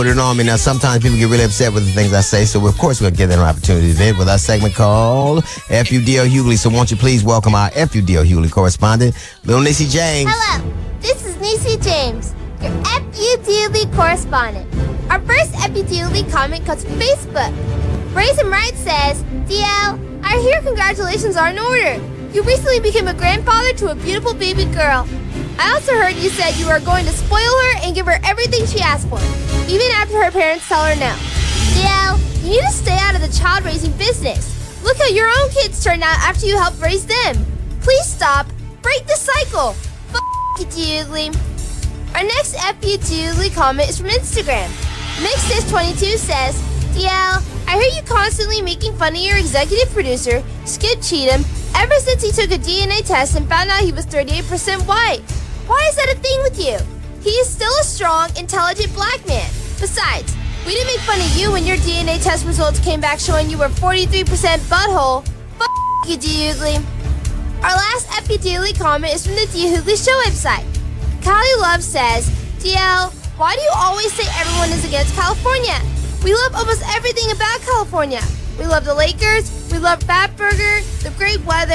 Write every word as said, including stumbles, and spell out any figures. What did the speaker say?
Put it on me. Now, sometimes people get really upset with the things I say, so of course we're going to give them an opportunity to vent with our segment called F U D L Hughley. So won't you please welcome our F U D L Hughley correspondent, Little Niecy James. Hello, this is Niecy James, your F U D L correspondent. Our first F U D L comment comes from Facebook. Brazen Right says, D L, I hear congratulations are in order. You recently became a grandfather to a beautiful baby girl. I also heard you said you are going to spoil her and give her everything she asked for, even after her parents tell her no. D L, you need to stay out of the child-raising business. Look how your own kids turned out after you helped raise them. Please stop. Break the cycle. F*** you, Doodly. Our next F U Doodly comment is from Instagram. Mixdis twenty-two says, D L, I hear you constantly making fun of your executive producer, Skip Cheatham, ever since he took a D N A test and found out he was thirty-eight percent white. Why is that a thing with you? He is still a strong, intelligent black man. Besides, we didn't make fun of you when your D N A test results came back showing you were forty-three percent butthole. F*** you, Doodly. Our last F U Doodly comment is from the Doodly Show website. Kylie Love says, D L, why do you always say everyone is against California? We love almost everything about California. We love the Lakers, we love Fatburger, the great weather,